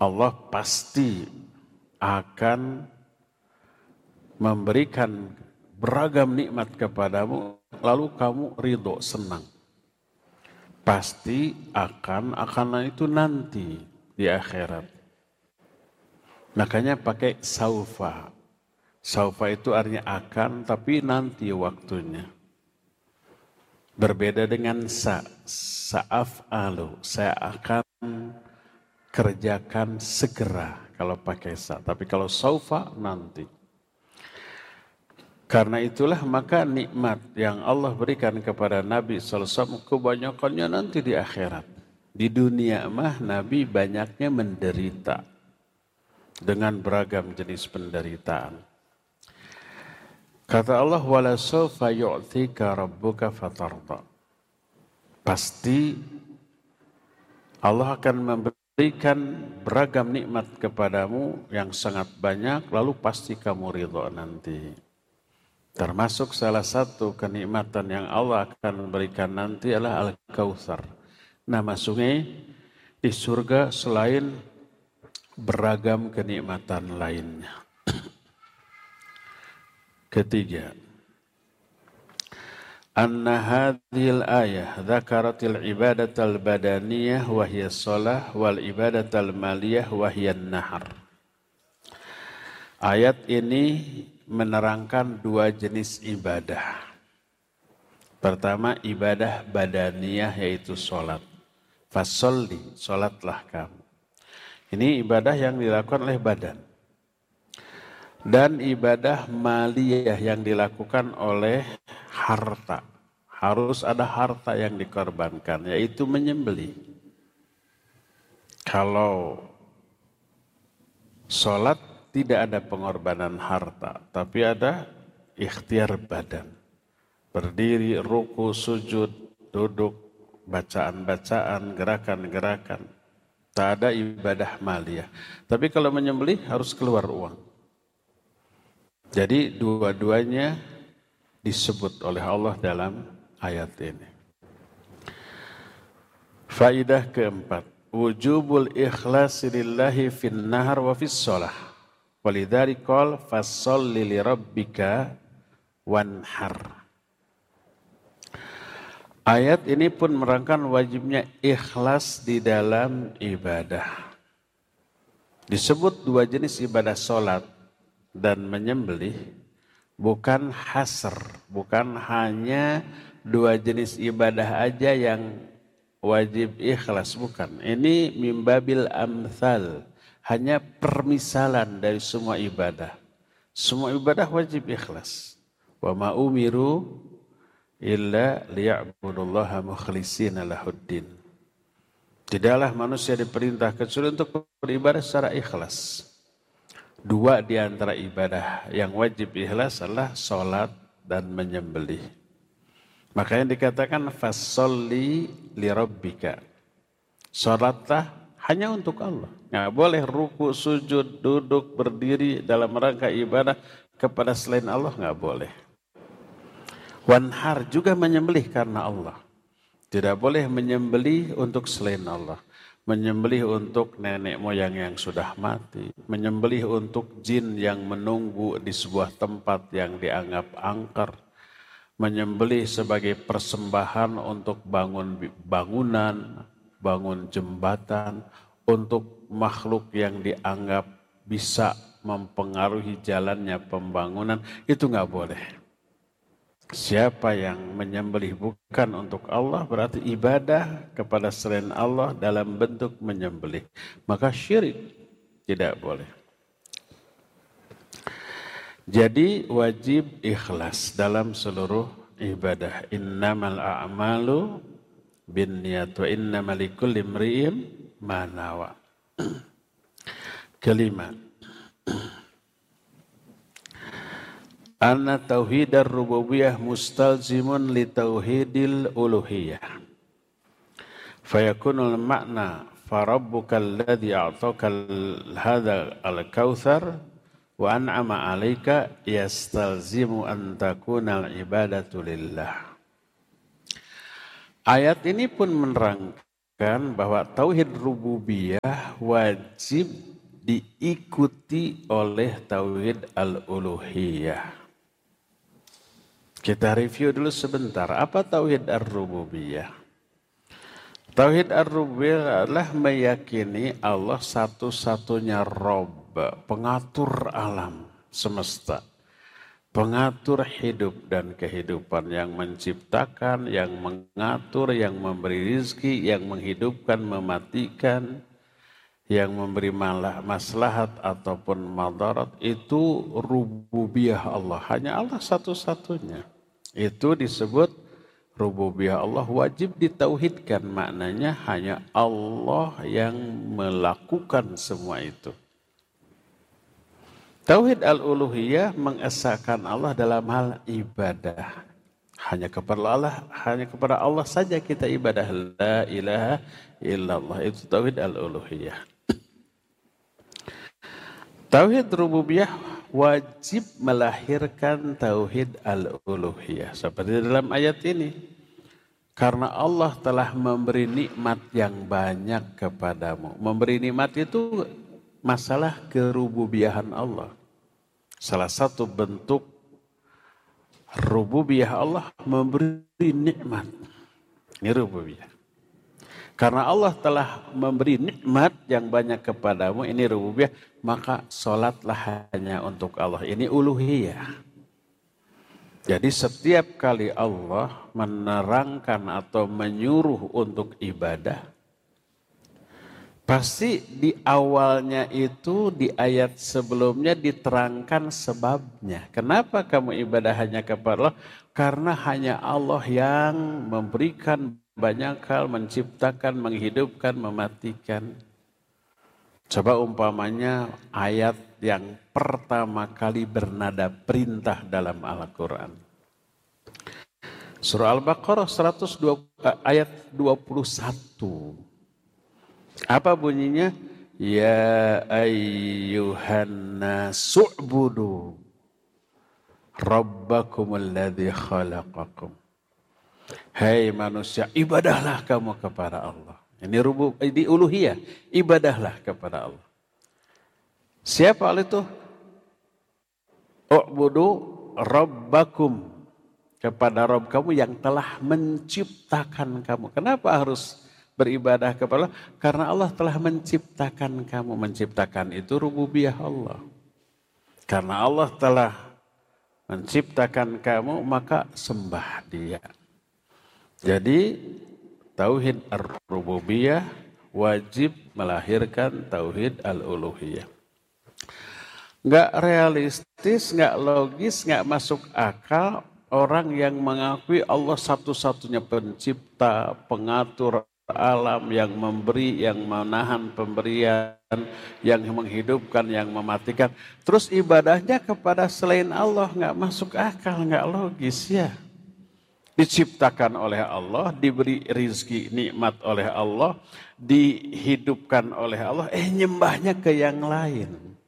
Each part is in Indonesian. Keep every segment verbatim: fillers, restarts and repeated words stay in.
Allah pasti akan memberikan beragam nikmat kepadamu, lalu kamu ridho, senang. Pasti akan, akan itu nanti di akhirat. Makanya pakai saufa. Saufa itu artinya akan, tapi nanti waktunya. Berbeda dengan sa, sa'af'alu, saya akan kerjakan segera kalau pakai sa. Tapi kalau saufa nanti. Karena itulah maka nikmat yang Allah berikan kepada Nabi sallallahu alaihi wasallam kebanyakannya nanti di akhirat. Di dunia mah Nabi banyaknya menderita dengan beragam jenis penderitaan. Kata Allah, wala sawfa yu'tika rabbuka fatarda. Pasti Allah akan memberikan beragam nikmat kepadamu yang sangat banyak, lalu pasti kamu ridho nanti. Termasuk salah satu kenikmatan yang Allah akan berikan nanti adalah Al-Kautsar. Nama sungai di surga selain beragam kenikmatan lainnya. Ketiga, anna hadhil ayah dzakaratil ibadatal badaniyah wa hiya shalah wal ibadatal maliyah wa hiya nahar. Ayat ini menerangkan dua jenis ibadah. Pertama, ibadah badaniyah yaitu sholat. Fasolli, sholatlah kamu. Ini ibadah yang dilakukan oleh badan. Dan ibadah maliyah yang dilakukan oleh harta. Harus ada harta yang dikorbankan, yaitu menyembelih. Kalau sholat, tidak ada pengorbanan harta, tapi ada ikhtiar badan. Berdiri, ruku, sujud, duduk, bacaan-bacaan, gerakan-gerakan. Tak ada ibadah maliyah. Tapi kalau menyembelih harus keluar uang. Jadi dua-duanya disebut oleh Allah dalam ayat ini. Faidah keempat. Wujubul ikhlasi lillahi fin nahar wa fis sholah. Walidari qol fasolli li rabbika wanhar. Ayat ini pun menerangkan wajibnya ikhlas di dalam ibadah. Disebut dua jenis ibadah sholat dan menyembelih bukan hasr, bukan hanya dua jenis ibadah aja yang wajib ikhlas, bukan. Ini mimbabil amthal. Hanya permisalan dari semua ibadah. Semua ibadah wajib ikhlas. Wa ma umiru illa liya'budullaha mukhlishina lahuddin. Tidaklah manusia diperintah kecuali untuk beribadah secara ikhlas. Dua di antara ibadah yang wajib ikhlas adalah sholat dan menyembelih. Makanya dikatakan fasolli li rabbika. Sholatlah hanya untuk Allah. Nggak boleh ruku, sujud, duduk, berdiri dalam rangka ibadah kepada selain Allah, nggak boleh. Wanhar juga menyembelih karena Allah. Tidak boleh menyembelih untuk selain Allah. Menyembelih untuk nenek moyang yang sudah mati. Menyembelih untuk jin yang menunggu di sebuah tempat yang dianggap angker. Menyembelih sebagai persembahan untuk bangun bangunan, bangun jembatan, untuk makhluk yang dianggap bisa mempengaruhi jalannya pembangunan, itu nggak boleh. Siapa yang menyembelih bukan untuk Allah berarti ibadah kepada selain Allah dalam bentuk menyembelih. Maka syirik tidak boleh. Jadi wajib ikhlas dalam seluruh ibadah. Innamal a'malu binniyat wa innamal likulli imri'in ma nawa. Kelima, anna tauhidar rububiyah mustalzimun li tauhidil uluhiyah. Fayakunul makna farabbuka alladhi a'taka hadha al-kautsar wa an'ama 'alaika yastalzimu an takuna al-ibadatu lillah. Ayat ini pun menerangkan menunjukkan bahwa tauhid rububiyah wajib diikuti oleh tauhid al-uluhiyah. Kita review dulu sebentar, apa tauhid ar-rububiyah? Tauhid ar-rububiyah adalah meyakini Allah satu-satunya Rabb, pengatur alam semesta, pengatur hidup dan kehidupan, yang menciptakan, yang mengatur, yang memberi rizki, yang menghidupkan, mematikan, yang memberi maslahat ataupun madarat. Itu rububiyah Allah, hanya Allah satu-satunya. Itu disebut rububiyah Allah, wajib ditauhidkan. Maknanya hanya Allah yang melakukan semua itu. Tauhid al-uluhiyah mengesahkan Allah dalam hal ibadah. Hanya kepada Allah, hanya kepada Allah saja kita ibadah. La ilaha illallah, itu tauhid al-uluhiyah. Tauhid rububiyah wajib melahirkan tauhid al-uluhiyah. Seperti dalam ayat ini. Karena Allah telah memberi nikmat yang banyak kepadamu. Memberi nikmat itu masalah kerububiyahan Allah. Salah satu bentuk rububiyah Allah memberi nikmat. Ini rububiyah. Karena Allah telah memberi nikmat yang banyak kepadamu, ini rububiyah, maka sholatlah hanya untuk Allah. Ini uluhiyah. Jadi setiap kali Allah menerangkan atau menyuruh untuk ibadah, pasti di awalnya itu di ayat sebelumnya diterangkan sebabnya. Kenapa kamu ibadah hanya kepada Allah? Karena hanya Allah yang memberikan banyak hal, menciptakan, menghidupkan, mematikan. Coba umpamanya ayat yang pertama kali bernada perintah dalam Al-Quran. Surah Al-Baqarah seratus dua, ayat dua puluh satu. Apa bunyinya? Ya ayyuhan nasu'budu rabbakumul ladzi khalaqakum. Hai manusia, ibadahlah kamu kepada Allah. Ini rubub, ini uluhiyah, ibadahlah kepada Allah. Siapa Allah itu? U'budu rabbakum, kepada Rabb kamu yang telah menciptakan kamu. Kenapa harus beribadah kepada Allah? Karena Allah telah menciptakan kamu. Menciptakan itu rububiyah Allah. Karena Allah telah menciptakan kamu, maka sembah Dia. Jadi tauhid ar-rububiyah wajib melahirkan tauhid al-uluhiyah. Enggak realistis, enggak logis, enggak masuk akal orang yang mengakui Allah satu-satunya pencipta, pengatur alam, yang memberi, yang menahan pemberian, yang menghidupkan, yang mematikan. Terus ibadahnya kepada selain Allah, enggak masuk akal, enggak logis ya. Diciptakan oleh Allah, diberi rizki nikmat oleh Allah, dihidupkan oleh Allah, eh nyembahnya ke yang lain.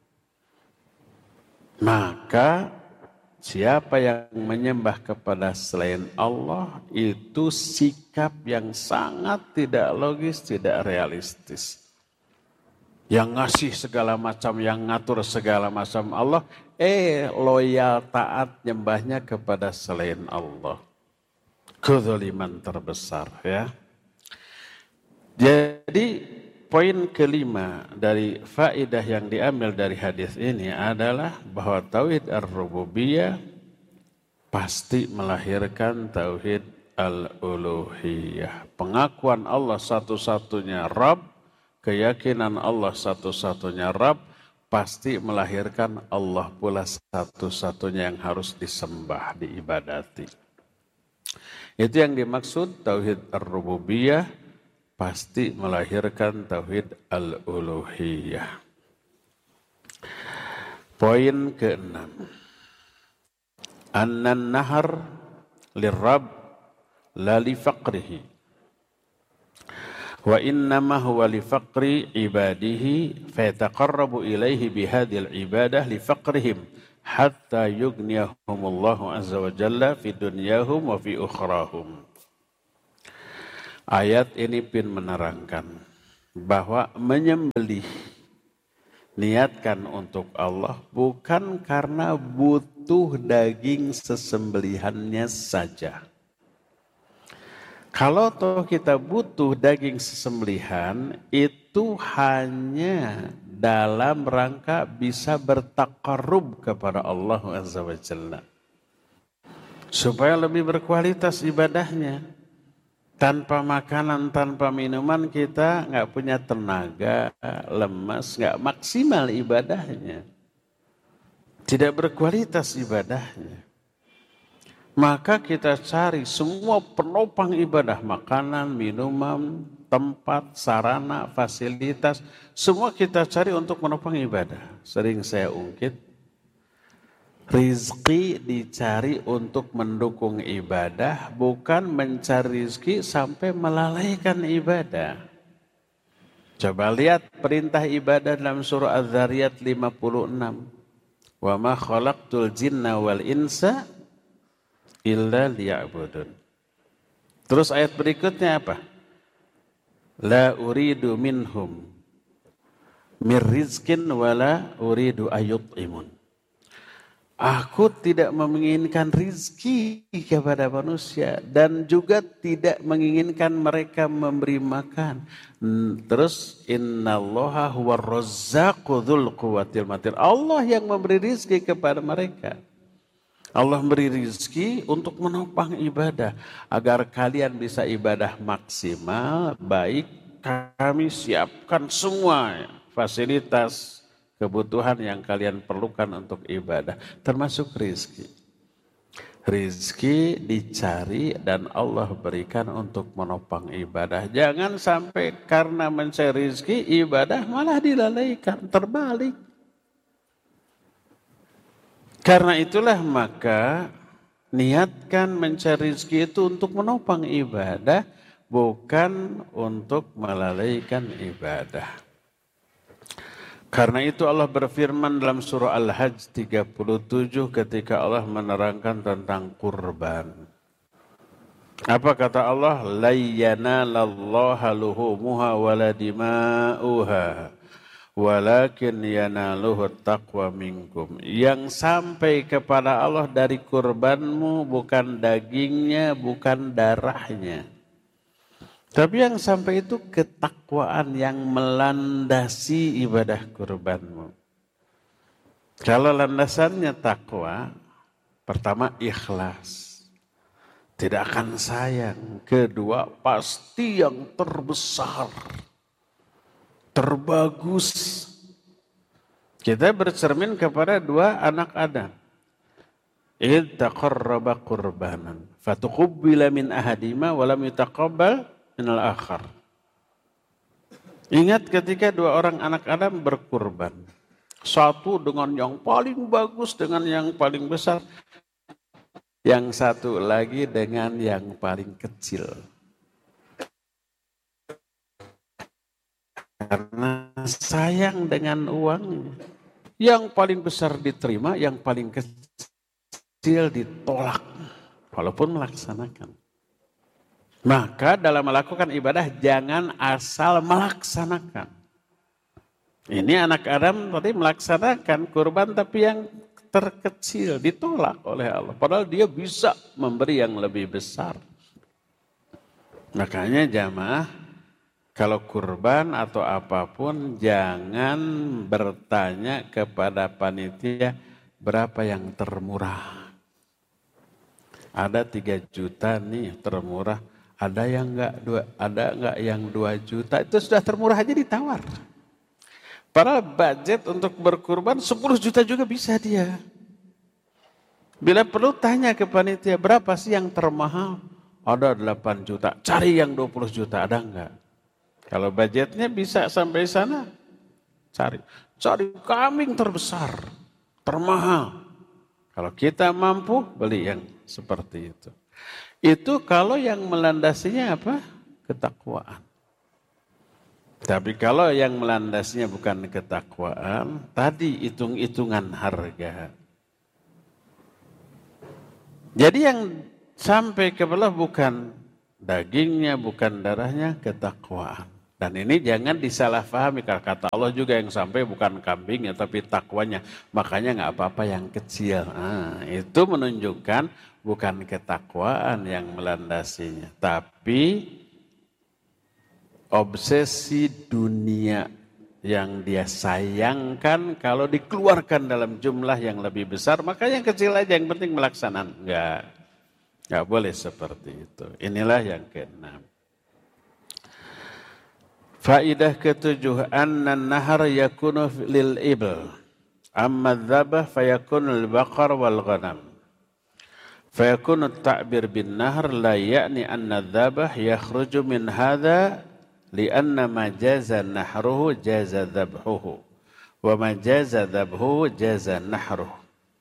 Maka siapa yang menyembah kepada selain Allah itu sikap yang sangat tidak logis, tidak realistis. Yang ngasih segala macam, yang ngatur segala macam Allah, eh loyal taat nyembahnya kepada selain Allah. Kezaliman terbesar ya. Jadi poin kelima dari faedah yang diambil dari hadis ini adalah bahwa tauhid ar-rububiyah pasti melahirkan tauhid al-uluhiyah. Pengakuan Allah satu-satunya Rabb, keyakinan Allah satu-satunya Rabb pasti melahirkan Allah pula satu-satunya yang harus disembah, diibadati. Itu yang dimaksud tauhid ar-rububiyah pasti melahirkan tauhid al-uluhiyah. Poin keenam. Annan nahar lirrabb la li faqrihi. Wa innama huwa li faqri ibadihi fayataqarrabu ilaihi bihadhil ibadah li faqrihim hatta yughniyahumullahu azza wa jalla fi dunyahum wa fi ukhrahum. Ayat ini pun menerangkan bahwa menyembelih niatkan untuk Allah bukan karena butuh daging sesembelihannya saja. Kalau toh kita butuh daging sesembelihan, itu hanya dalam rangka bisa bertaqarrub kepada Allah Azza wa Jalla. Supaya lebih berkualitas ibadahnya. Tanpa makanan, tanpa minuman kita nggak punya tenaga, lemas, nggak maksimal ibadahnya. Tidak berkualitas ibadahnya. Maka kita cari semua penopang ibadah, makanan, minuman, tempat, sarana, fasilitas, semua kita cari untuk menopang ibadah. Sering saya ungkit, rizki dicari untuk mendukung ibadah, bukan mencari rizki sampai melalaikan ibadah. Coba lihat perintah ibadah dalam surah Az-Zariyat lima puluh enam. Wa ma khalaqtul jinna wal insa illa liya'budun. Terus ayat berikutnya apa? La uridu minhum mir rizkin wala uridu ayut'imun. Aku tidak menginginkan rizki kepada manusia dan juga tidak menginginkan mereka memberi makan. Terus innallaha huwar razzaqu dzul quwwatil matin. Allah yang memberi rizki kepada mereka. Allah memberi rizki untuk menopang ibadah. Agar kalian bisa ibadah maksimal, baik kami siapkan semua fasilitas, kebutuhan yang kalian perlukan untuk ibadah. Termasuk rizki. Rizki dicari dan Allah berikan untuk menopang ibadah. Jangan sampai karena mencari rizki, ibadah malah dilalaikan, terbalik. Karena itulah maka niatkan mencari rezeki itu untuk menopang ibadah, bukan untuk melalaikan ibadah. Karena itu Allah berfirman dalam surah Al-Hajj tiga puluh tujuh ketika Allah menerangkan tentang kurban. Apa kata Allah? La yanalallaha luhumuha wala dima'uha walakin yanaluhu taqwa minkum. Yang sampai kepada Allah dari kurbanmu bukan dagingnya, bukan darahnya. Tapi yang sampai itu ketakwaan yang melandasi ibadah kurbanmu. Kalau landasannya takwa, pertama ikhlas. Tidak akan sayang. Kedua, pasti yang terbesar, terbagus. Kita bercermin kepada dua anak Adam. Id taqarraba qurbanan fatuqabbala min ahadima wa lam yutaqabbal min al-akhar. Ingat ketika dua orang anak Adam berkurban. Satu dengan yang paling bagus, dengan yang paling besar. Yang satu lagi dengan yang paling kecil. Karena sayang dengan uangnya. Yang paling besar diterima, yang paling kecil ditolak. Walaupun melaksanakan. Maka dalam melakukan ibadah jangan asal melaksanakan. Ini anak Adam tadi melaksanakan kurban tapi yang terkecil ditolak oleh Allah. Padahal dia bisa memberi yang lebih besar. Makanya jamaah, kalau kurban atau apapun jangan bertanya kepada panitia berapa yang termurah. Ada tiga juta nih termurah, ada yang enggak dua, ada enggak yang dua juta, itu sudah termurah aja ditawar. Padahal budget untuk berkurban sepuluh juta juga bisa dia. Bila perlu tanya ke panitia berapa sih yang termahal? Ada delapan juta, cari yang dua puluh juta, ada enggak? Kalau budgetnya bisa sampai sana, cari. Cari kambing terbesar, termahal. Kalau kita mampu, beli yang seperti itu. Itu kalau yang melandasinya apa? Ketakwaan. Tapi kalau yang melandasinya bukan ketakwaan, tadi hitung-hitungan harga. Jadi yang sampai ke bawah bukan dagingnya bukan darahnya, ketakwaan. Dan ini jangan disalahpahami, karena kata Allah juga yang sampai bukan kambingnya tapi takwanya. Makanya nggak apa-apa yang kecil. Nah, itu menunjukkan bukan ketakwaan yang melandasinya, tapi obsesi dunia yang dia sayangkan kalau dikeluarkan dalam jumlah yang lebih besar, maka yang kecil aja yang penting melaksanakan. Enggak, enggak boleh seperti itu. Inilah yang keenam. Faidah ketujuh, anna nahar yakunu lil ibl, amma dzabah fayakunu lil baqar wal ghanam. Fayakunu at-ta'bir bin nahr la ya'ni anna dzabah yakhruju min hadha li'anna ma jaza nahruhu jaza dzabhuhu wa ma jaza dzabhuhu jaza nahruhu.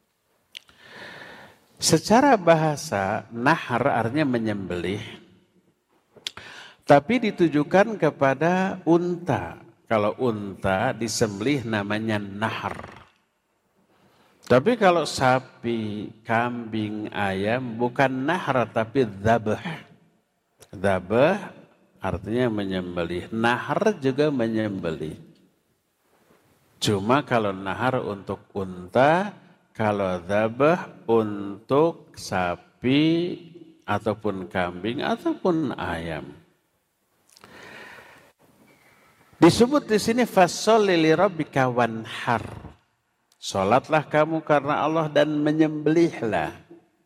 Secara bahasa nahr artinya menyembelih, tapi ditujukan kepada unta. Kalau unta disembelih namanya nahr. Tapi kalau sapi, kambing, ayam bukan nahr tapi dzabh. Dzabh artinya menyembelih. Nahr juga menyembelih. Cuma kalau nahr untuk unta, kalau dzabh untuk sapi ataupun kambing ataupun ayam. Disebut di sini fasholli li rabbika wanhar. Salatlah kamu karena Allah dan menyembelihlah.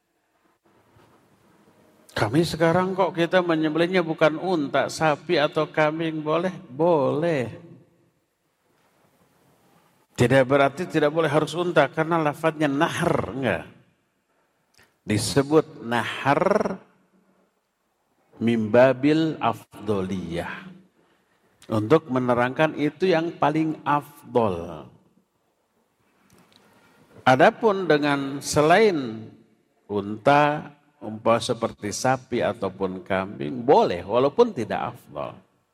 Kami sekarang kok kita menyembelihnya bukan unta, sapi atau kambing, boleh? Boleh. Tidak berarti tidak boleh harus unta karena lafadznya nahr, enggak. Disebut nahr mimbabil afdoliyah. Untuk menerangkan itu yang paling afdol. Adapun dengan selain unta, umpama seperti sapi ataupun kambing, boleh walaupun tidak afdol.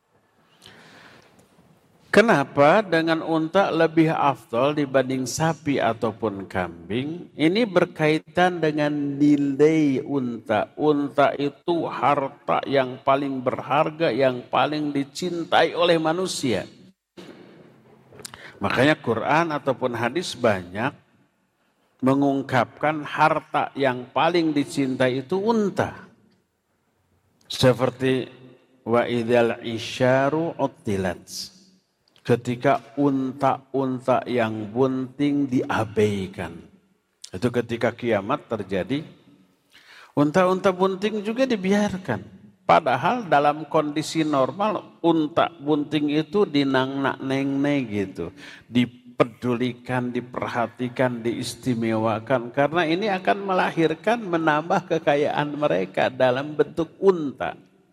Kenapa dengan unta lebih afdol dibanding sapi ataupun kambing? Ini berkaitan dengan nilai unta. Unta itu harta yang paling berharga, yang paling dicintai oleh manusia. Makanya Quran ataupun hadis banyak mengungkapkan harta yang paling dicintai itu unta. Seperti wa idzal isyaru uttilat. Ketika unta-unta yang bunting diabaikan. Itu ketika kiamat terjadi. Unta-unta bunting juga dibiarkan. Padahal dalam kondisi normal unta bunting itu dinang-neng-neng gitu. Dipedulikan, diperhatikan, diistimewakan. Karena ini akan melahirkan, menambah kekayaan mereka dalam bentuk unta.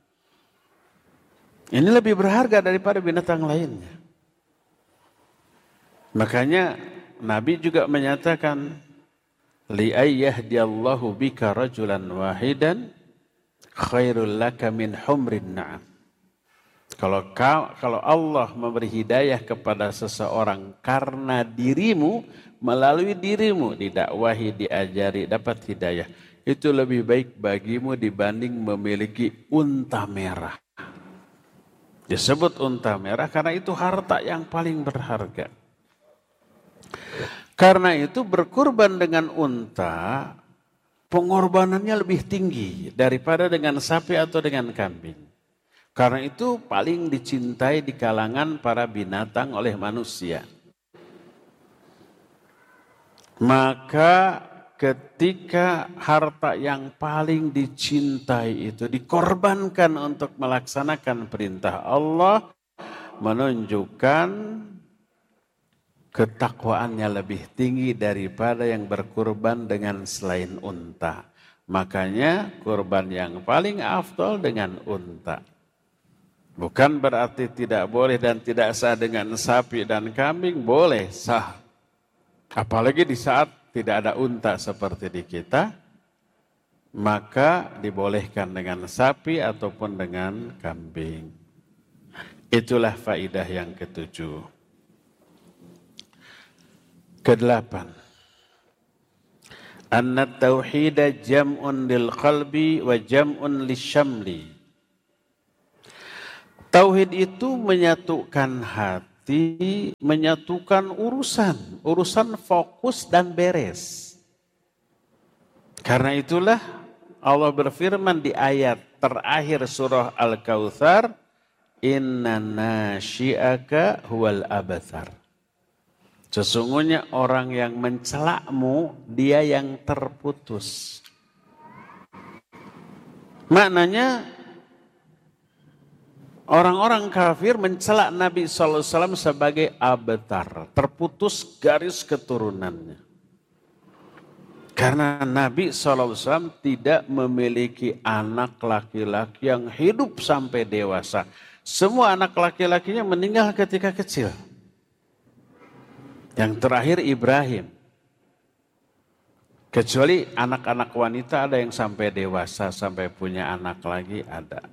Ini lebih berharga daripada binatang lainnya. Makanya Nabi juga menyatakan li ayyahdiyallahu bika rajulan wahidan khairul laka min humrin na'am. Kalau kau, kalau Allah memberi hidayah kepada seseorang karena dirimu, melalui dirimu didakwahi, diajari, dapat hidayah, itu lebih baik bagimu dibanding memiliki unta merah. Disebut unta merah karena itu harta yang paling berharga. Karena itu berkurban dengan unta, pengorbanannya lebih tinggi daripada dengan sapi atau dengan kambing. Karena itu paling dicintai di kalangan para binatang oleh manusia. Maka ketika harta yang paling dicintai itu dikorbankan untuk melaksanakan perintah Allah, menunjukkan ketakwaannya lebih tinggi daripada yang berkurban dengan selain unta. Makanya kurban yang paling afdol dengan unta. Bukan berarti tidak boleh dan tidak sah dengan sapi dan kambing, boleh, sah. Apalagi di saat tidak ada unta seperti di kita, maka dibolehkan dengan sapi ataupun dengan kambing. Itulah faidah yang ketujuh. Kedelapan, anna tauhida jam'un lil qalbi wa jam'un lisyamli Tauhid itu menyatukan hati, menyatukan urusan, urusan fokus dan beres. Karena itulah Allah berfirman di ayat terakhir surah Al-Kautsar, inna nasyi'aka huwal abthar. Sesungguhnya orang yang mencelakmu, dia yang terputus. Maknanya orang-orang kafir mencelak Nabi shallallahu alaihi wasallam sebagai abtar, terputus garis keturunannya. Karena Nabi shallallahu alaihi wasallam tidak memiliki anak laki-laki yang hidup sampai dewasa. Semua anak laki-lakinya meninggal ketika kecil. Yang terakhir Ibrahim. Kecuali anak-anak wanita ada yang sampai dewasa, sampai punya anak lagi ada.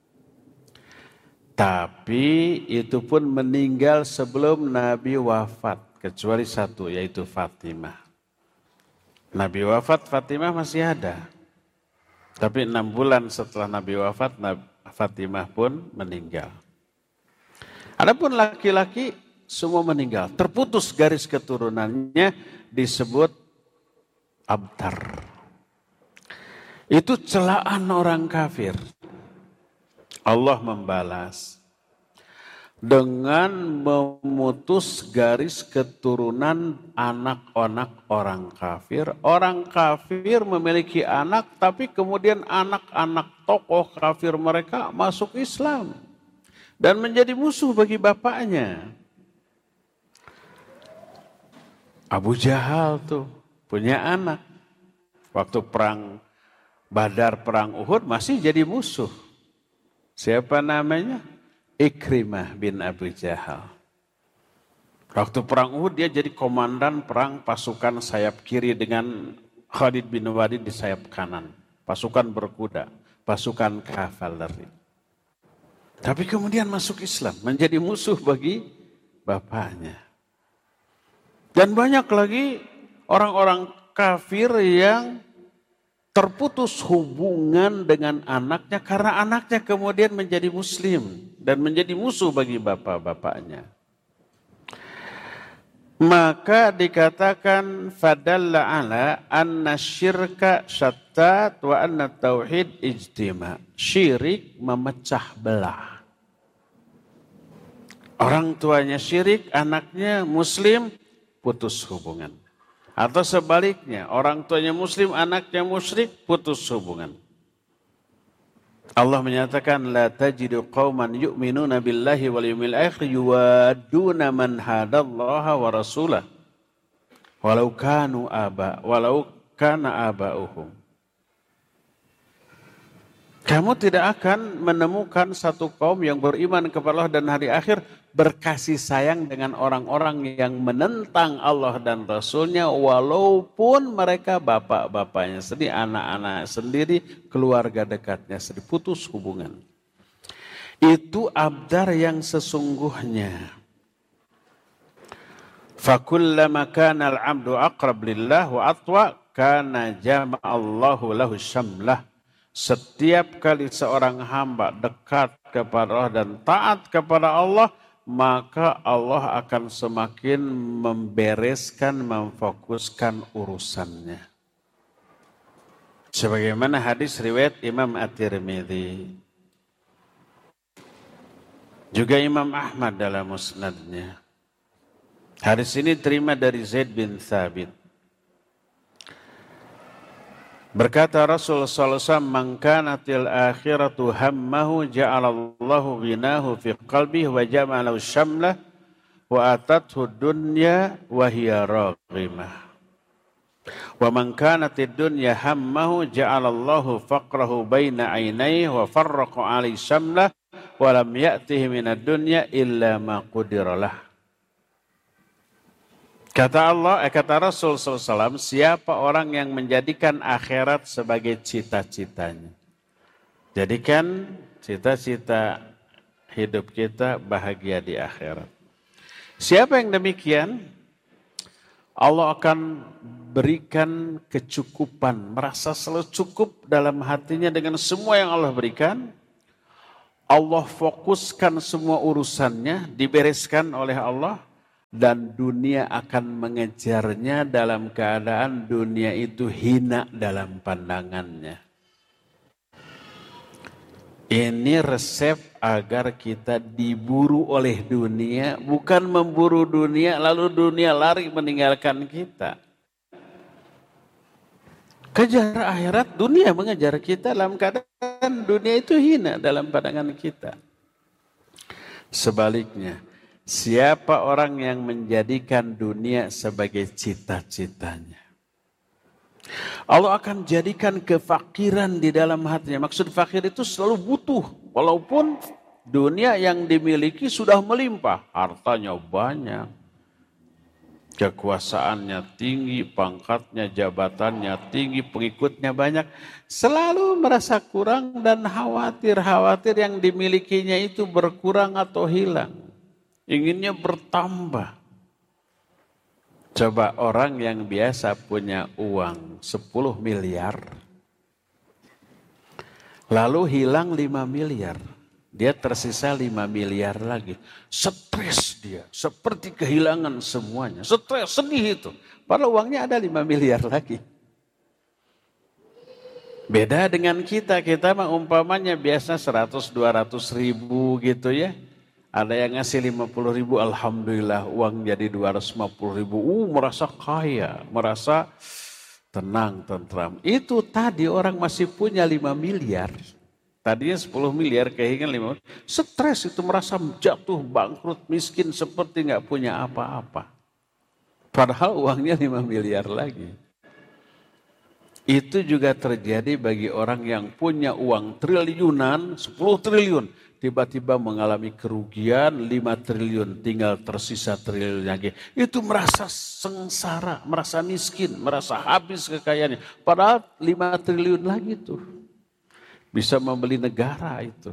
Tapi itu pun meninggal sebelum Nabi wafat. Kecuali satu, yaitu Fatimah. Nabi wafat, Fatimah masih ada. Tapi enam bulan setelah Nabi wafat, Fatimah pun meninggal. Adapun laki-laki semua meninggal. Terputus garis keturunannya, disebut abtar. Itu celaan orang kafir. Allah membalas dengan memutus garis keturunan anak-anak orang kafir. Orang kafir memiliki anak, tapi kemudian anak-anak tokoh kafir mereka masuk Islam dan menjadi musuh bagi bapaknya. Abu Jahal tuh punya anak. Waktu perang Badar, perang Uhud masih jadi musuh. Siapa namanya? Ikrimah bin Abu Jahal. Waktu perang Uhud dia jadi komandan perang pasukan sayap kiri dengan Khalid bin Walid di sayap kanan. Pasukan berkuda, pasukan kavaleri. Tapi kemudian masuk Islam, menjadi musuh bagi bapaknya. Dan banyak lagi orang-orang kafir yang terputus hubungan dengan anaknya karena anaknya kemudian menjadi muslim dan menjadi musuh bagi bapak-bapaknya. Maka dikatakan fadalla ala anna syirka syattat wa anna tauhid ijtima. Syirik memecah belah. Orang tuanya syirik, anaknya muslim, putus hubungan. Atau sebaliknya, orang tuanya muslim, anaknya musyrik, putus hubungan. Allah menyatakan, la tajidu qauman yu'minuna billahi wal yawmil akhir yuwaduna man hadallaha wa rasulah walau kanu aba walau kana abauhum. Kamu tidak akan menemukan satu kaum yang beriman kepada Allah dan hari akhir berkasih sayang dengan orang-orang yang menentang Allah dan Rasulnya walaupun mereka bapak-bapaknya sendiri, anak-anak sendiri, keluarga dekatnya sendiri, putus hubungan. Itu abdar yang sesungguhnya. Fakullama kana al-'abdu aqrab lillah wa atwa kana jama'allahu lahu syamlah. Setiap kali seorang hamba dekat kepada Allah dan taat kepada Allah, maka Allah akan semakin membereskan, memfokuskan urusannya. Sebagaimana hadis riwayat Imam At-Tirmidzi. Juga Imam Ahmad dalam musnadnya. Hadis ini terima dari Zaid bin Thabit. Berkata Rasulullah sallallahu alaihi wasallam, "Man kanatil akhiratu hammahu ja'alallahu ghinahu fi qalbihi wa jama'alahu syamlah wa atathu dunya wa hiya raghimah. Wa man kanatid dunya hammahu ja'alallahu faqrahu baina 'ainayhi wa farraqa 'alaihi syamlah wa lam ya'tihi minad dunya illa ma qudira lah." Kata Allah, eh, kata Rasul sallallahu alaihi wasallam, siapa orang yang menjadikan akhirat sebagai cita-citanya. Jadikan cita-cita hidup kita bahagia di akhirat. Siapa yang demikian, Allah akan berikan kecukupan, merasa selalu cukup dalam hatinya dengan semua yang Allah berikan. Allah fokuskan semua urusannya, dibereskan oleh Allah, dan dunia akan mengejarnya dalam keadaan dunia itu hina dalam pandangannya. Ini resep agar kita diburu oleh dunia, bukan memburu dunia lalu dunia lari meninggalkan kita. Kejar akhirat, dunia mengejar kita dalam keadaan dunia itu hina dalam pandangan kita. Sebaliknya, siapa orang yang menjadikan dunia sebagai cita-citanya, Allah akan jadikan kefakiran di dalam hatinya. Maksud fakir itu selalu butuh. Walaupun dunia yang dimiliki sudah melimpah. Hartanya banyak. Kekuasaannya tinggi, pangkatnya, jabatannya tinggi, pengikutnya banyak. Selalu merasa kurang dan khawatir-khawatir yang dimilikinya itu berkurang atau hilang. Inginnya bertambah. Coba orang yang biasa punya uang sepuluh miliar, lalu hilang lima miliar, dia tersisa lima miliar lagi. Stres dia, seperti kehilangan semuanya. Stres, sedih itu. Padahal uangnya ada lima miliar lagi. Beda dengan kita, kita mah umpamanya biasa seratus dua ratus ribu gitu ya. Ada yang ngasih lima puluh ribu, alhamdulillah uang jadi dua ratus lima puluh ribu. Uh, merasa kaya, merasa tenang, tentram. Itu tadi orang masih punya lima miliar. Tadinya sepuluh miliar, kehilangan lima miliar. Stres itu, merasa jatuh, bangkrut, miskin, seperti nggak punya apa-apa. Padahal uangnya lima miliar lagi. Itu juga terjadi bagi orang yang punya uang triliunan, sepuluh triliun. Tiba-tiba mengalami kerugian lima triliun, tinggal tersisa triliun lagi. Itu merasa sengsara, merasa miskin, merasa habis kekayaannya. Padahal lima triliun lagi tuh. Bisa membeli negara itu.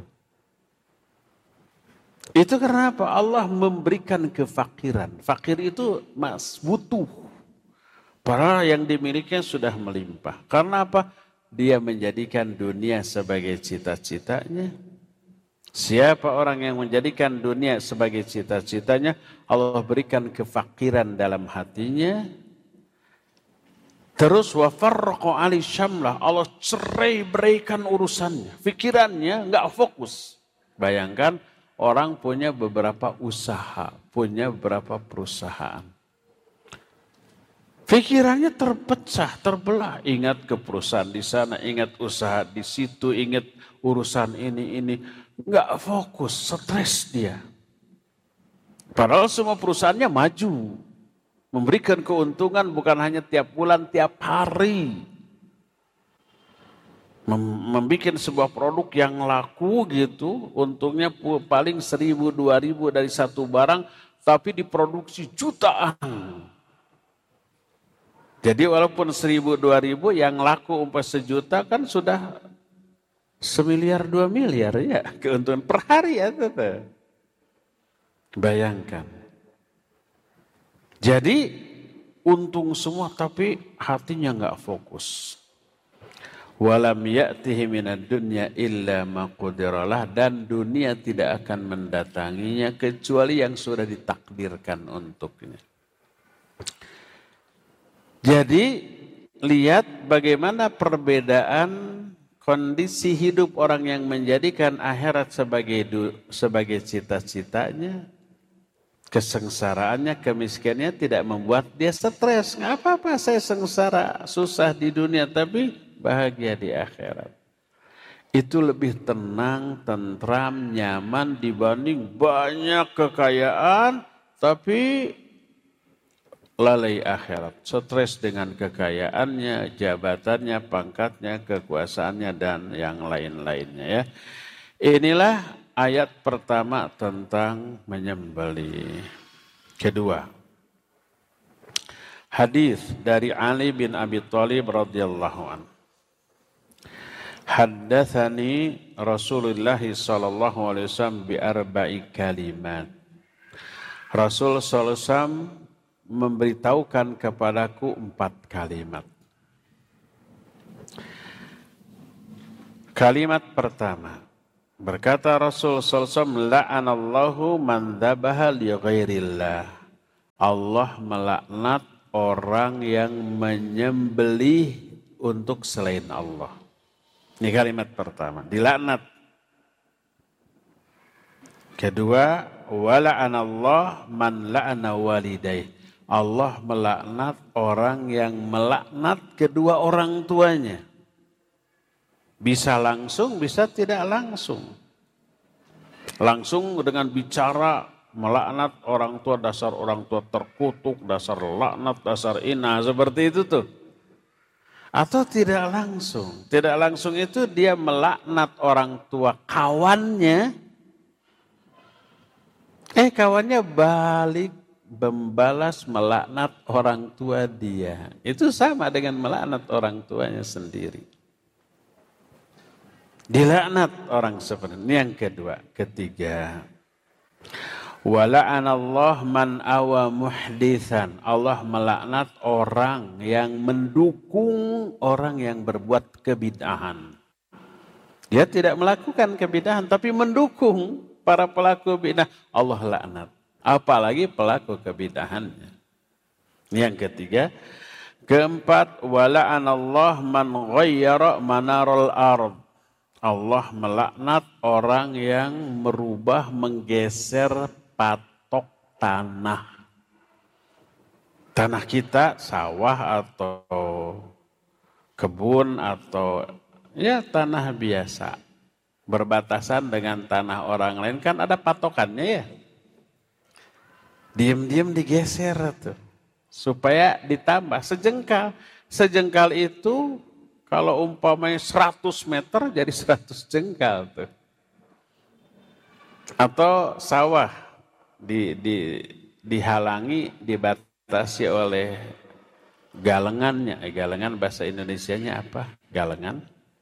Itu karena apa? Allah memberikan kefakiran. Fakir itu mas, butuh. Padahal yang dimilikinya sudah melimpah. Karena apa? Dia menjadikan dunia sebagai cita-citanya. Siapa orang yang menjadikan dunia sebagai cita-citanya, Allah berikan kefakiran dalam hatinya. Terus wa farraqa ali syamlah, Allah cerai beraikan urusannya, pikirannya enggak fokus. Bayangkan orang punya beberapa usaha, punya beberapa perusahaan. Pikirannya terpecah, terbelah. Ingat ke perusahaan di sana, ingat usaha di situ, ingat urusan ini ini. Enggak fokus, stres dia. Padahal semua perusahaannya maju. Memberikan keuntungan bukan hanya tiap bulan, tiap hari. Membikin sebuah produk yang laku gitu, untungnya paling seribu, dua ribu dari satu barang, tapi diproduksi jutaan. Jadi walaupun seribu, dua ribu, yang laku umpah sejuta kan sudah semiliar, dua miliar ya keuntungan per hari ya teteh. Bayangkan. Jadi untung semua tapi hatinya enggak fokus. Walam ya'tihi minad dunya illa ma qudiralah, dan dunia tidak akan mendatanginya kecuali yang sudah ditakdirkan untuknya. Jadi lihat bagaimana perbedaan kondisi hidup orang yang menjadikan akhirat sebagai sebagai cita-citanya, kesengsaraannya, kemiskinannya tidak membuat dia stres. Nggak apa-apa saya sengsara, susah di dunia, tapi bahagia di akhirat. Itu lebih tenang, tentram, nyaman dibanding banyak kekayaan, tapi lalai akhirat, stres dengan kekayaannya, jabatannya, pangkatnya, kekuasaannya, dan yang lain-lainnya ya. Inilah ayat pertama tentang menyembelih. Kedua, hadis dari Ali bin Abi Thalib radhiyallahu anhu. Haddatsani Rasulullah sallallahu alaihi wasallam bi arba'i kalimat. Rasul sallallahu alaihi wasallam memberitahukan kepadaku empat kalimat. Kalimat pertama, Berkata Rasul sallallahu alaihi wasallam, la'anallahu man dzabaha li ghairillah. Allah melaknat orang yang menyembelih untuk selain Allah. Ini kalimat pertama, dilaknat. Kedua, wala'anallah man la'ana walidayh. Allah melaknat orang yang melaknat kedua orang tuanya. Bisa langsung, bisa tidak langsung. Langsung dengan bicara melaknat orang tua, dasar orang tua terkutuk, dasar laknat, dasar ina, seperti itu tuh. Atau tidak langsung. Tidak langsung itu dia melaknat orang tua kawannya. Eh kawannya balik membalas melaknat orang tua dia. Itu sama dengan melaknat orang tuanya sendiri. Dilaknat orang seperti ini. Yang kedua, ketiga. Wala'anallah man awa muhdithan. Allah melaknat orang yang mendukung orang yang berbuat kebid'ahan. Dia tidak melakukan kebid'ahan tapi mendukung para pelaku bid'ah. Allah laknat. Apalagi pelaku kebid'ahannya. Yang ketiga. Keempat, wala'anallah man ghayyara manarul ard. Allah melaknat orang yang merubah, menggeser patok tanah. Tanah kita, sawah atau kebun atau ya tanah biasa. Berbatasan dengan tanah orang lain kan ada patokannya ya. Diam-diam digeser tuh. Supaya ditambah sejengkal. Sejengkal itu kalau umpamanya seratus meter jadi seratus jengkal tuh. Atau sawah di, di, dihalangi, dibatasi oleh galengannya. Eh, galengan bahasa Indonesianya apa? Galengan.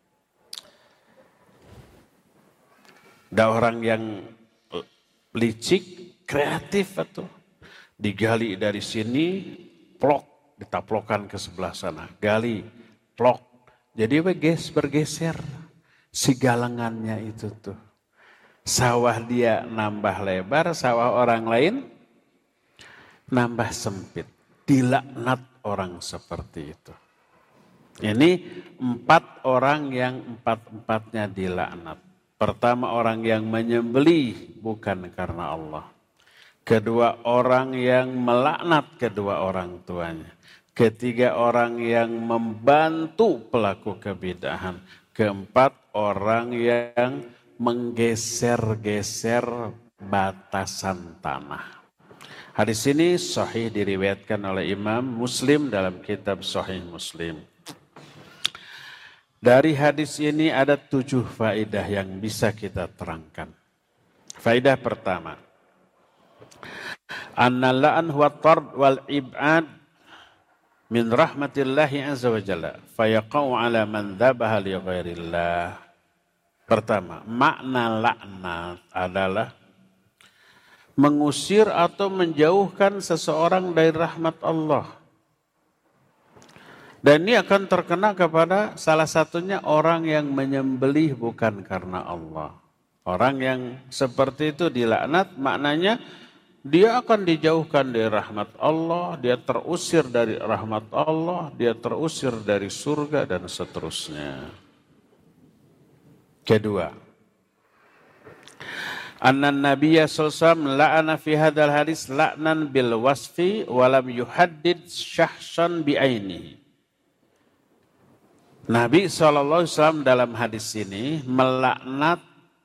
Ada orang yang licik, kreatif atau digali dari sini, plok, ditaplokan ke sebelah sana. Gali, plok. Jadi beges, bergeser si galengannya itu tuh. Sawah dia nambah lebar, sawah orang lain nambah sempit. Dilaknat orang seperti itu. Ini empat orang yang empat-empatnya dilaknat. Pertama orang yang menyembelih bukan karena Allah. Kedua orang yang melaknat kedua orang tuanya. Ketiga orang yang membantu pelaku kebid'ahan. Keempat orang yang menggeser-geser batasan tanah. Hadis ini sahih diriwayatkan oleh Imam Muslim dalam kitab Sahih Muslim. Dari hadis ini ada tujuh faedah yang bisa kita terangkan. Faedah pertama. Anna la'an huwa tard wal ib'ad min rahmatillahi azza wa jalla fayaqau ala man dzabaha li ghairillah. Pertama, makna laknat adalah mengusir atau menjauhkan seseorang dari rahmat Allah. Dan ini akan terkena kepada salah satunya orang yang menyembelih bukan karena Allah. Orang yang seperti itu dilaknat maknanya dia akan dijauhkan dari rahmat Allah, dia terusir dari rahmat Allah, dia terusir dari surga dan seterusnya. Kedua, anna Nabiya sallallahu alaihi wasallam la'ana fi hadzal hadis la'nan bil wasfi wa lam yuhaddid syahsan bi ainihi. Nabi sallallahu alaihi wasallam dalam hadis ini melaknat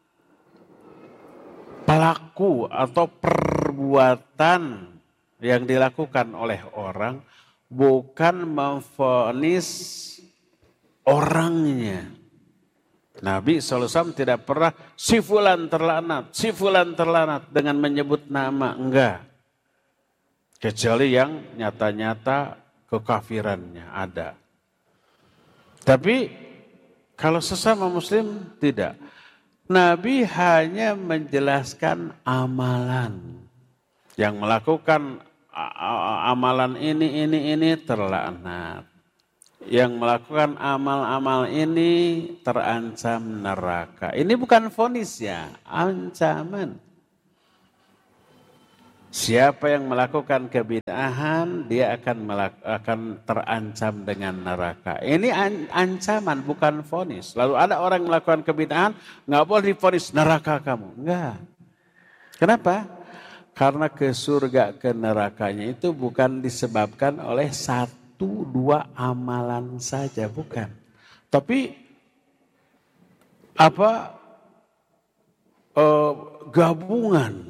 pelaku atau perbuatan yang dilakukan oleh orang bukan memvonis orangnya. Nabi shallallahu alaihi wasallam tidak pernah si fulan terlaknat, si fulan terlaknat dengan menyebut nama, enggak. Kecuali yang nyata-nyata kekafirannya ada. Tapi kalau sesama muslim tidak. Nabi hanya menjelaskan amalan. Yang melakukan amalan ini, ini, ini terlaknat. yang melakukan amal-amal ini terancam neraka. Ini bukan vonis ya, ancaman. Siapa yang melakukan kebid'ahan, dia akan melak- akan terancam dengan neraka. Ini an- ancaman, bukan vonis. Lalu ada orang yang melakukan kebid'ahan, nggak boleh divonis neraka kamu. Enggak. Kenapa? Karena ke surga, ke nerakanya itu bukan disebabkan oleh satu dua amalan saja, bukan. Tapi apa eh, gabungan,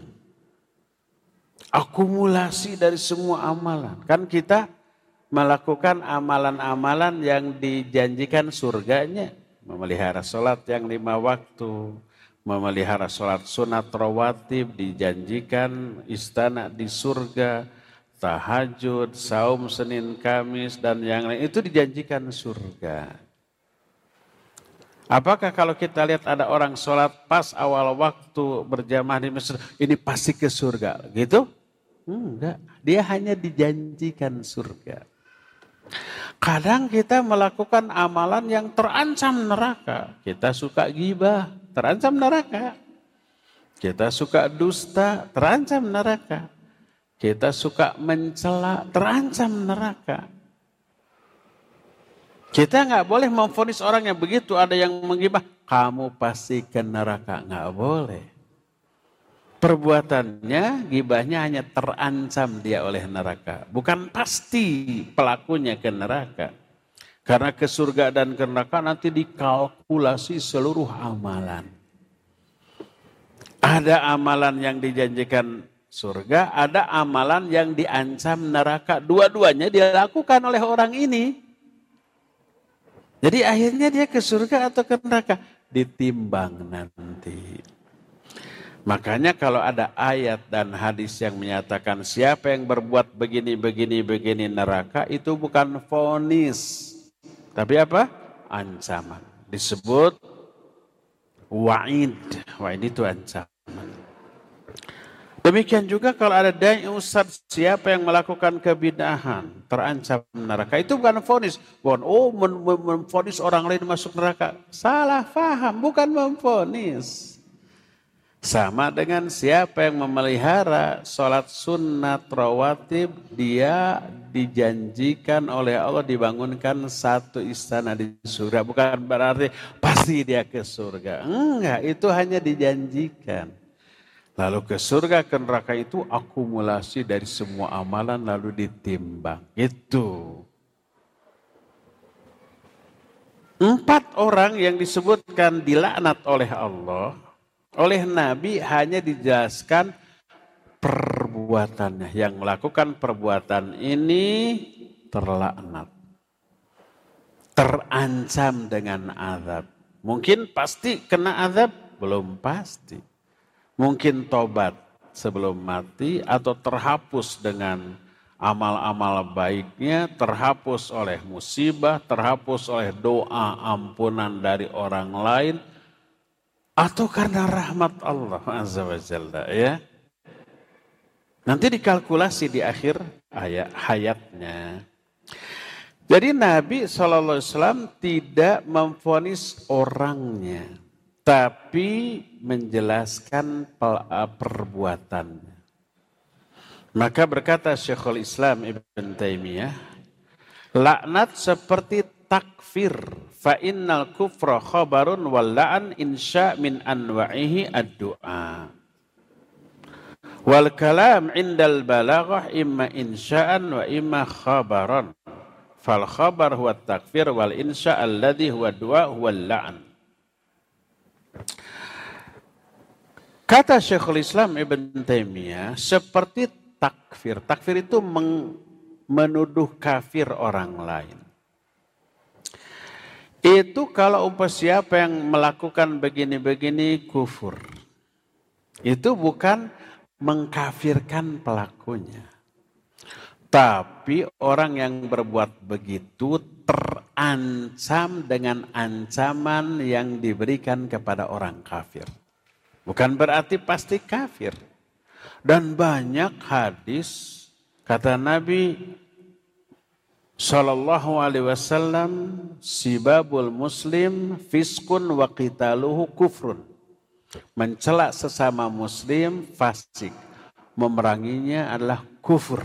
akumulasi dari semua amalan. Kan kita melakukan amalan-amalan yang dijanjikan surganya, memelihara sholat yang lima waktu, memelihara sholat sunat rawatib, dijanjikan istana di surga, tahajud, saum Senin Kamis dan yang lain itu dijanjikan surga. Apakah kalau kita lihat ada orang sholat pas awal waktu berjamaah di masjid, ini pasti ke surga, gitu? Enggak, dia hanya dijanjikan surga. Kadang kita melakukan amalan yang terancam neraka. Kita suka ghibah, terancam neraka. Kita suka dusta, terancam neraka. Kita suka mencela, terancam neraka. Kita nggak boleh memvonis orang yang begitu, ada yang menggibah, kamu pasti ke neraka. Nggak boleh. Perbuatannya, gibahnya hanya terancam dia oleh neraka. Bukan pasti pelakunya ke neraka. Karena ke surga dan ke neraka nanti dikalkulasi seluruh amalan. Ada amalan yang dijanjikan surga, ada amalan yang diancam neraka. Dua-duanya dilakukan oleh orang ini. Jadi akhirnya dia ke surga atau ke neraka? Ditimbang nanti. Makanya kalau ada ayat dan hadis yang menyatakan siapa yang berbuat begini, begini, begini neraka, itu bukan vonis. Tapi apa? Ancaman. Disebut wa'id. Wa'id itu ancaman. Demikian juga kalau ada dai ustaz, siapa yang melakukan kebid'ahan terancam neraka. Itu bukan vonis. Bukan, oh memvonis orang lain masuk neraka. Salah faham, bukan memvonis. Sama dengan siapa yang memelihara sholat sunat rawatib, dia dijanjikan oleh Allah dibangunkan satu istana di surga. Bukan berarti pasti dia ke surga. Enggak, itu hanya dijanjikan. Lalu ke surga, ke neraka itu akumulasi dari semua amalan lalu ditimbang. Itu. Empat orang yang disebutkan dilaknat oleh Allah, oleh Nabi hanya dijelaskan perbuatannya. Yang melakukan perbuatan ini terlaknat. Terancam dengan azab. Mungkin pasti kena azab? Belum pasti. Mungkin tobat sebelum mati atau terhapus dengan amal-amal baiknya, terhapus oleh musibah, terhapus oleh doa ampunan dari orang lain, atau karena rahmat Allah Azza wa Jalla, ya. Nanti dikalkulasi di akhir ayat hayatnya. Jadi Nabi shallallahu alaihi wasallam tidak memvonis orangnya, tapi menjelaskan perbuatannya. Maka berkata Syekhul Islam Ibn Taimiyah, laknat seperti takfir, fa innal kufra khabarun wal la'an insya min anwa'ihi ad-du'a. Wal kalam indal balaghah imma insya'an wa imma khabaran. Fal khabar huwa takfir wal insya' alladhi huwa du'a huwa la'an. Kata Syekhul Islam Ibn Taimiyah, seperti takfir. Takfir itu meng, menuduh kafir orang lain. Itu kalau umpah siapa yang melakukan begini-begini kufur. Itu bukan mengkafirkan pelakunya. Tapi orang yang berbuat begitu terancam dengan ancaman yang diberikan kepada orang kafir. Bukan berarti pasti kafir. Dan banyak hadis, kata Nabi, Sallallahu alaihi wasallam, sibabul muslim fiskun wa qitaluhu kufrun. Mencela sesama muslim fasik, memeranginya adalah kufur.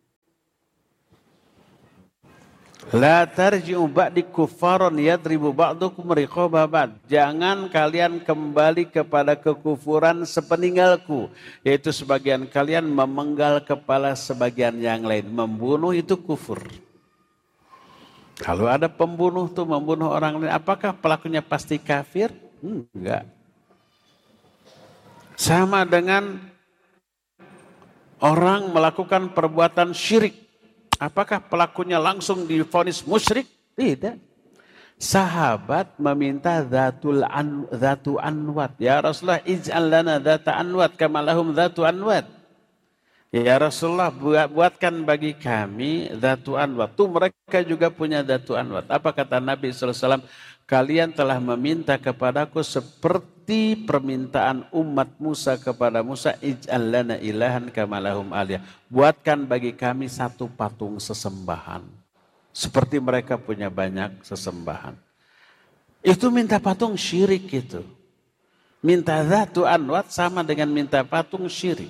La tarji'u ba'di kuffaron yadribu ba'dukum riqaba ba'd. Jangan kalian kembali kepada kekufuran sepeninggalku. Yaitu sebagian kalian memenggal kepala sebagian yang lain. Membunuh itu kufur. Kalau ada pembunuh tuh membunuh orang lain, apakah pelakunya pasti kafir? Enggak. Sama dengan orang melakukan perbuatan syirik. Apakah pelakunya langsung divonis musyrik? Tidak. Sahabat meminta dhatul an, dhatu anwat. Ya Rasulullah, ij'al lana dhata anwat kama lahum dhatu anwat. Ya Rasulullah, buat, buatkan bagi kami dhatu anwat. Tuh mereka juga punya dhatu anwat. Apa kata Nabi shallallahu alaihi wasallam? Kalian telah meminta kepadaku seperti permintaan umat Musa kepada Musa, ij'al lana ilahan kama lahum aliyah. Buatkan bagi kami satu patung sesembahan. Seperti mereka punya banyak sesembahan. Itu minta patung syirik itu. Minta dhatu anwat sama dengan minta patung syirik.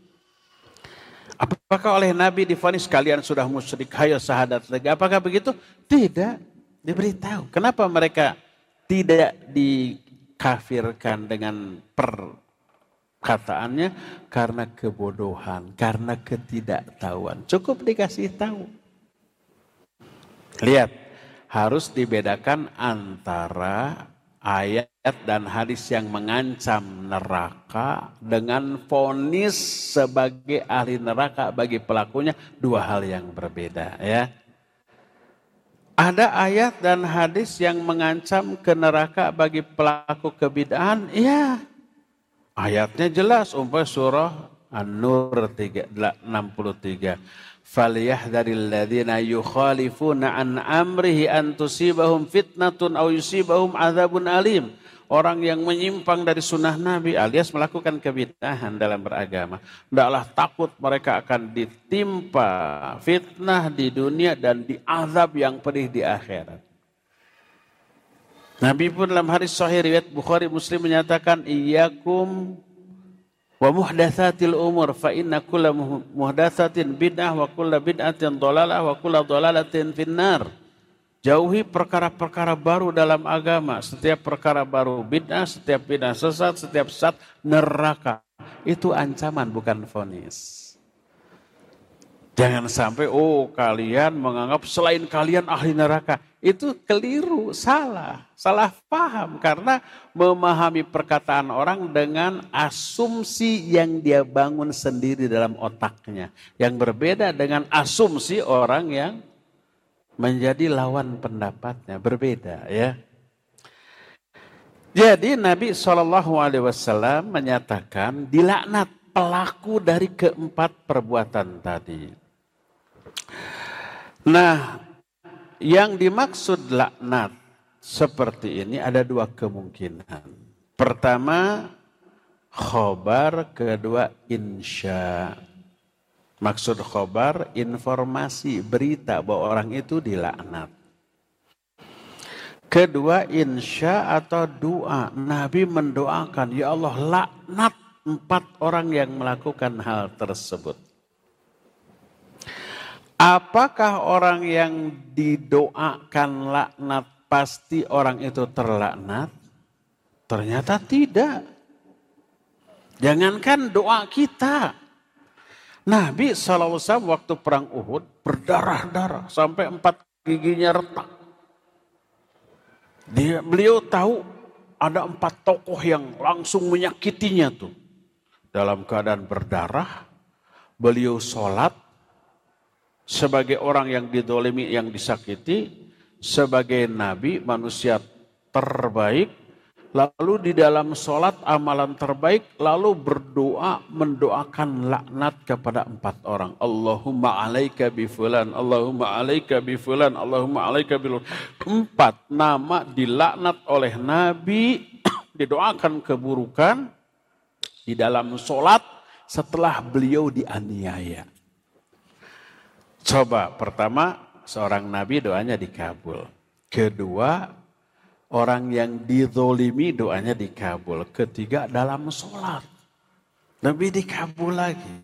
Apakah oleh Nabi divonis kalian sudah musyrik, hayo syahadat lagi? Apakah begitu? Tidak. Diberitahu. Kenapa mereka tidak dikafirkan dengan perkataannya? Karena kebodohan, karena ketidaktahuan. Cukup dikasih tahu. Lihat, harus dibedakan antara ayat dan hadis yang mengancam neraka dengan vonis sebagai ahli neraka bagi pelakunya, dua hal yang berbeda, ya. Ada ayat dan hadis yang mengancam ke neraka bagi pelaku kebid'ahan? Iya. Ayatnya jelas, umpamanya surah An-Nur enam puluh tiga. Falyahdharil ladzina yukhalifuna an amrihi an tusibahum fitnatun aw yusibahum adzabun alim. Orang yang menyimpang dari sunnah Nabi alias melakukan kebid'ahan dalam beragama, hendaklah takut mereka akan ditimpa fitnah di dunia dan diazab yang pedih di akhirat. Nabi pun dalam hadis sahih riwayat Bukhari Muslim menyatakan, iyyakum wa muhdatsatil umur fa inna kulla muhdatsatin bid'ah wa kulla bid'atin dhalalah wa kulla dhalalatin finnar. Jauhi perkara-perkara baru dalam agama. Setiap perkara baru bid'ah, setiap bid'ah sesat, setiap sesat neraka. Itu ancaman bukan vonis. Jangan sampai, oh kalian menganggap selain kalian ahli neraka. Itu keliru, salah. Salah paham karena memahami perkataan orang dengan asumsi yang dia bangun sendiri dalam otaknya. Yang berbeda dengan asumsi orang yang menjadi lawan pendapatnya, berbeda, ya. Jadi Nabi shallallahu alaihi wasallam menyatakan dilaknat pelaku dari keempat perbuatan tadi. Nah, yang dimaksud laknat seperti ini ada dua kemungkinan. Pertama, khobar, kedua insya. Maksud khobar, informasi, berita bahwa orang itu dilaknat. Kedua, insya atau doa. Nabi mendoakan, ya Allah laknat empat orang yang melakukan hal tersebut. Apakah orang yang didoakan laknat pasti orang itu terlaknat? Ternyata tidak. Jangankan doa kita. Nabi shallallahu alaihi wasallam waktu perang Uhud berdarah-darah sampai empat giginya retak. Dia, beliau tahu ada empat tokoh yang langsung menyakitinya tuh. Dalam keadaan berdarah, beliau sholat sebagai orang yang didolimi, yang disakiti, sebagai nabi, manusia terbaik. Lalu di dalam sholat amalan terbaik, lalu berdoa mendoakan laknat kepada empat orang. Allahumma alaika bifulan, Allahumma alaika bifulan, Allahumma alaika bifulan. Empat nama dilaknat oleh Nabi, didoakan keburukan di dalam sholat setelah beliau dianiaya. Coba pertama seorang nabi doanya dikabul. Kedua, orang yang dizolimi doanya dikabul. Ketiga, dalam sholat. Lebih dikabul lagi.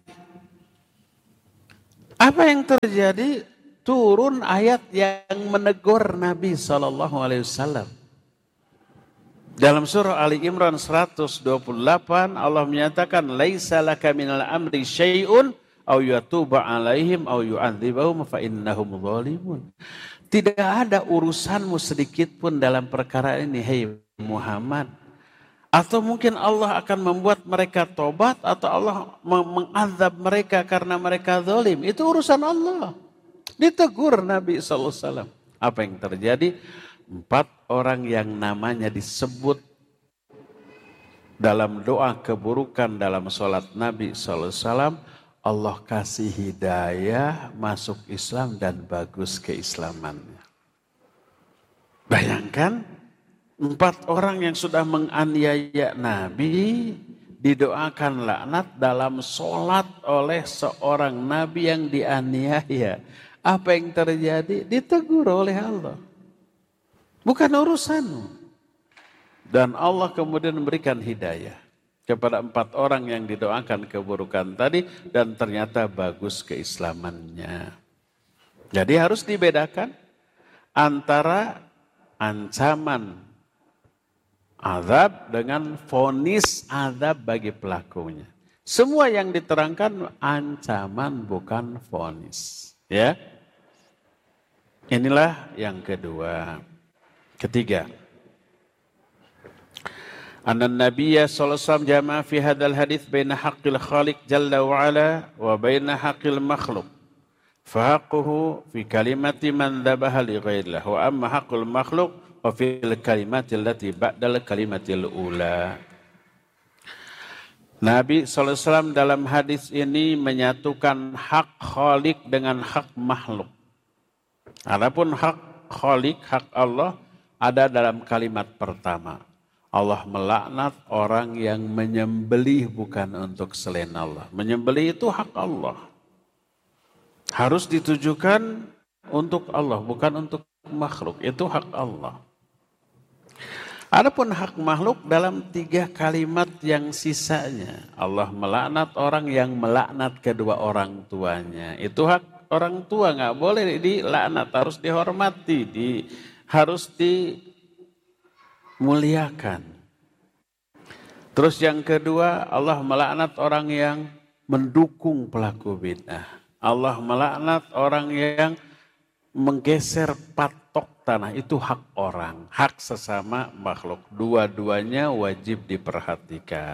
Apa yang terjadi? Turun ayat yang menegur Nabi shallallahu alaihi wasallam. Dalam surah Ali Imran seratus dua puluh delapan Allah menyatakan laisa laka minal amri syai'un aw yatuba alaihim aw yu'adzibahum fa innahum zalimun. Tidak ada urusanmu sedikit pun dalam perkara ini, hai Muhammad. Atau mungkin Allah akan membuat mereka tobat atau Allah mengazab mereka karena mereka zalim. Itu urusan Allah. Ditegur Nabi shallallahu alaihi wasallam. Apa yang terjadi? Empat orang yang namanya disebut dalam doa keburukan dalam sholat Nabi shallallahu alaihi wasallam, Allah kasih hidayah masuk Islam dan bagus keislamannya. Bayangkan empat orang yang sudah menganiaya Nabi didoakan laknat dalam sholat oleh seorang Nabi yang dianiaya. Apa yang terjadi? Ditegur oleh Allah. Bukan urusanmu. Dan Allah kemudian memberikan hidayah kepada empat orang yang didoakan keburukan tadi dan ternyata bagus keislamannya. Jadi harus dibedakan antara ancaman azab dengan vonis azab bagi pelakunya. Semua yang diterangkan ancaman bukan vonis. Ya. Inilah yang kedua. Ketiga. Anna Nabiyya sallallahu alaihi wasallam jama'a fi hadzal hadits baina haqqil khaliq jalla wa ala wa baina haqqil makhluq. Fa haqquhu fi kalimati man dzabaha li ghairillah wa amma haqqul makhluq wa fil kalimati allati ba'dal kalimatil ula. Nabi shallallahu alaihi wasallam dalam hadis ini menyatukan hak khalik dengan hak makhluk. Adapun hak khalik, hak Allah ada dalam kalimat pertama. Allah melaknat orang yang menyembelih bukan untuk selain Allah. Menyembelih itu hak Allah. Harus ditujukan untuk Allah, bukan untuk makhluk. Itu hak Allah. Adapun hak makhluk dalam tiga kalimat yang sisanya. Allah melaknat orang yang melaknat kedua orang tuanya. Itu hak orang tua, nggak boleh dilaknat, harus dihormati, di, harus dimuliakan. Terus yang kedua, Allah melaknat orang yang mendukung pelaku bid'ah. Allah melaknat orang yang menggeser patok tanah, itu hak orang, hak sesama makhluk. Dua-duanya wajib diperhatikan.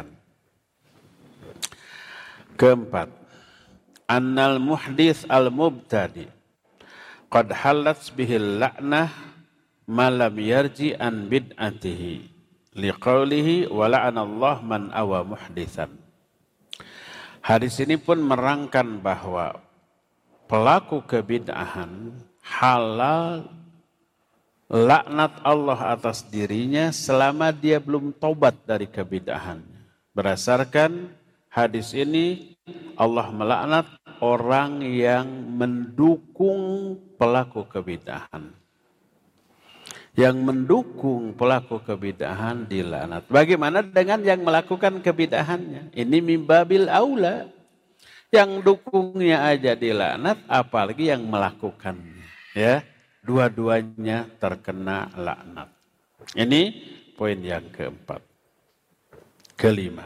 Keempat, annal muhdits al mubtadi qad halat bihil la'nah ma lam yarji an bid'atihi liqaulihi wa la'anallahu man awa muhditsan. Hadis ini pun merangkan bahwa pelaku kebid'ahan halal laknat Allah atas dirinya selama dia belum tobat dari kebid'ahannya. Berdasarkan hadis ini Allah melaknat orang yang mendukung pelaku kebid'ahan. Yang mendukung pelaku kebid'ahan dilaknat. Bagaimana dengan yang melakukan kebid'ahannya? Ini mimbabil aula. Yang dukungnya aja dilaknat, apalagi yang melakukannya. Ya, dua-duanya terkena laknat. Ini poin yang keempat. Kelima.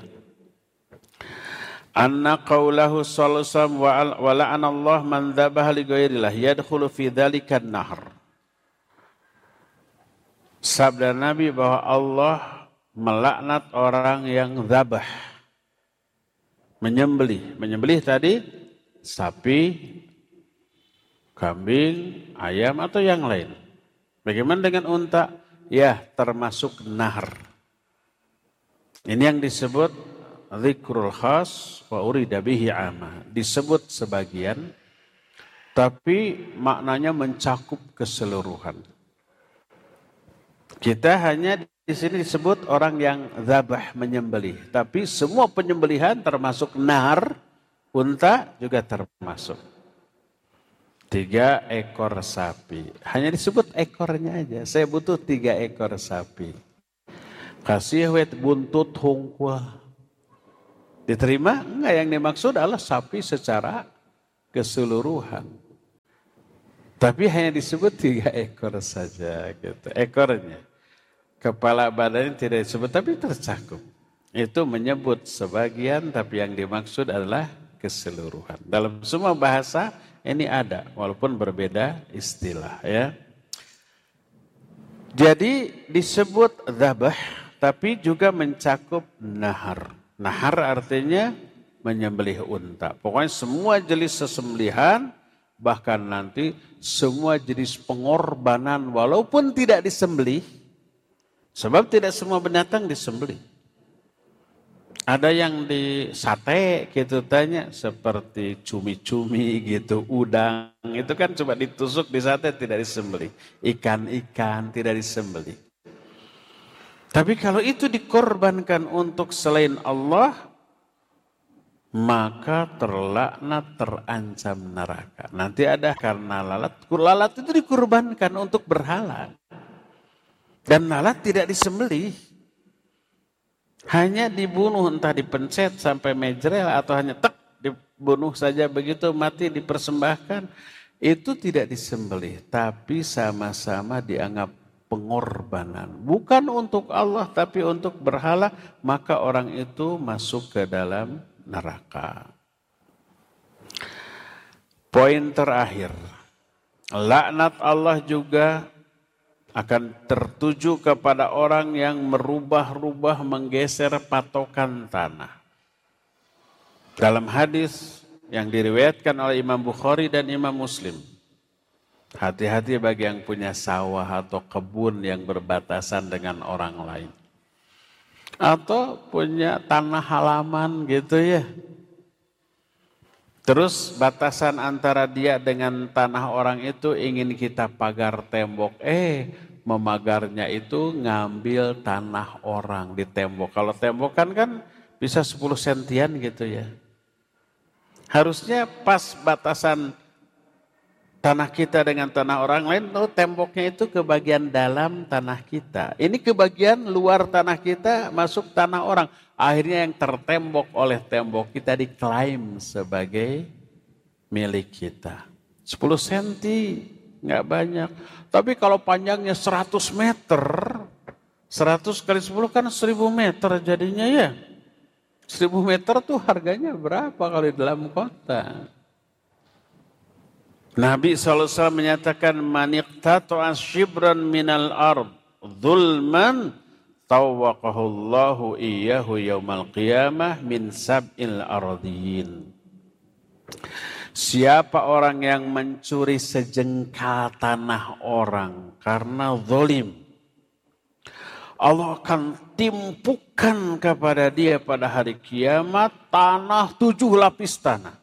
Anna qawlahu sallallahu alaihi wasallam wa la'anallahu man dzabaha li ghairillah yadkhulu fi dzalika an-nahr. Sabda Nabi bahwa Allah melaknat orang yang dzabah, menyembelih. Menyembelih tadi sapi, kambing, ayam atau yang lain. Bagaimana dengan unta? Ya, termasuk nahr. Ini yang disebut dzikrul khas wa urida bihi amma. Disebut sebagian, tapi maknanya mencakup keseluruhan. Kita hanya di sini disebut orang yang dzabah, menyembelih. Tapi semua penyembelihan termasuk nahr, unta juga termasuk. Tiga ekor sapi. Hanya disebut ekornya aja. Saya butuh tiga ekor sapi. Kasih wet buntut hungkwa. Diterima? Enggak, yang dimaksud adalah sapi secara keseluruhan. Tapi hanya disebut tiga ekor saja gitu. Ekornya. Kepala badannya tidak disebut tapi tercakup. Itu menyebut sebagian tapi yang dimaksud adalah keseluruhan. Dalam semua bahasa ini ada walaupun berbeda istilah ya. Jadi disebut dzabah tapi juga mencakup nahar. Nahar artinya menyembelih unta. Pokoknya semua jenis sesembelihan bahkan nanti semua jenis pengorbanan walaupun tidak disembelih. Sebab tidak semua binatang disembelih. Ada yang di sate gitu tanya seperti cumi-cumi gitu, udang itu kan coba ditusuk di sate tidak disembelih. Ikan-ikan tidak disembelih. Tapi kalau itu dikorbankan untuk selain Allah, maka terlaknat, terancam neraka. Nanti ada karena lalat, lalat itu dikorbankan untuk berhala. Dan lalat tidak disembelih. Hanya dibunuh, entah dipencet sampai mejrel atau hanya tek dibunuh saja begitu mati dipersembahkan. Itu tidak disembelih, tapi sama-sama dianggap pengorbanan. Bukan untuk Allah tapi untuk berhala, maka orang itu masuk ke dalam neraka. Poin terakhir, laknat Allah juga akan tertuju kepada orang yang merubah-rubah menggeser patokan tanah. Dalam hadis yang diriwayatkan oleh Imam Bukhari dan Imam Muslim, hati-hati bagi yang punya sawah atau kebun yang berbatasan dengan orang lain. Atau punya tanah halaman gitu ya. Terus batasan antara dia dengan tanah orang itu ingin kita pagar tembok. Eh, memagarnya itu ngambil tanah orang di tembok. Kalau tembok kan kan bisa sepuluh sentian gitu ya. Harusnya pas batasan tanah kita dengan tanah orang lain, oh, temboknya itu ke bagian dalam tanah kita. Ini ke bagian luar tanah kita, masuk tanah orang. Akhirnya yang tertembok oleh tembok kita diklaim sebagai milik kita. sepuluh senti, nggak banyak. Tapi kalau panjangnya seratus meter, seratus kali sepuluh kan seribu meter jadinya ya. seribu meter tuh harganya berapa kalau di dalam kota? Nabi shallallahu alaihi wasallam menyatakan maniqtata'a shibran minal ard zulman tawwaqahullahu iyyahu yaumal qiyamah min sab'il ardin. Siapa orang yang mencuri sejengkal tanah orang karena zalim, Allah akan timpukan kepada dia pada hari kiamat tanah tujuh lapis tanah.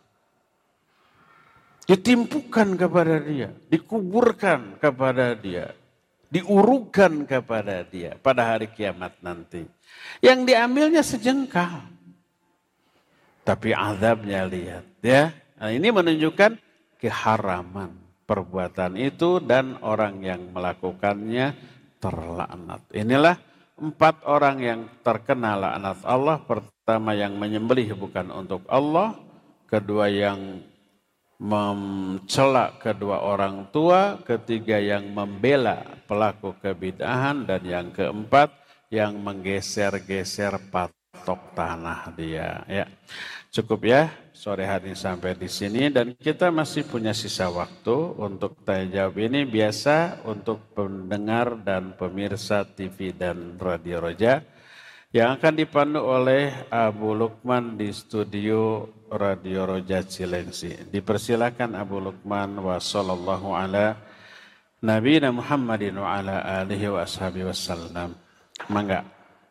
Ditimpukan kepada dia, dikuburkan kepada dia, diurukan kepada dia pada hari kiamat nanti. Yang diambilnya sejengkal. Tapi azabnya lihat ya. Nah, ini menunjukkan keharaman perbuatan itu dan orang yang melakukannya terlaknat. Inilah empat orang yang terkena laknat Allah. Pertama yang menyembelih bukan untuk Allah. Kedua yang mencela kedua orang tua, ketiga yang membela pelaku kebid'ahan, dan yang keempat yang menggeser-geser patok tanah dia. Ya, cukup ya sore hari ini sampai di sini dan kita masih punya sisa waktu untuk tanya jawab ini biasa untuk pendengar dan pemirsa T V dan Radio Roja yang akan dipandu oleh Abu Lukman di studio Radio Roja Cilengsi. Dipersilakan Abu Lukman wa sallallahu ala nabiyina Muhammadin wa ala alihi wa ashabihi wasallam. Mangga.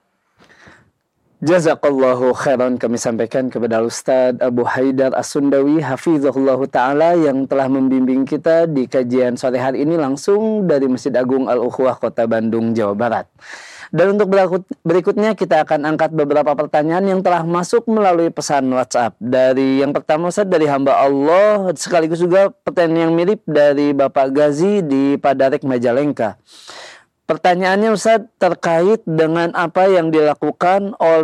Jazakallahu khairan kami sampaikan kepada Ustadz Abu Haidar As-Sundawi hafizahullah ta'ala yang telah membimbing kita di kajian sore hari ini langsung dari Masjid Agung Al-Ukhwah Kota Bandung, Jawa Barat. Dan untuk berikutnya kita akan angkat beberapa pertanyaan yang telah masuk melalui pesan WhatsApp. Dari yang pertama Ustaz, dari hamba Allah, sekaligus juga pertanyaan yang mirip dari Bapak Gazi di Padarek Majalengka. Pertanyaannya Ustaz terkait dengan apa yang dilakukan oleh